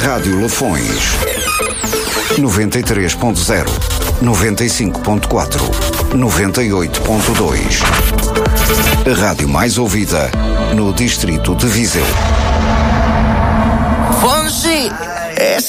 Rádio Lafões 93.0, 95.4, 98.2. A rádio mais ouvida no distrito de Viseu. Fonsi,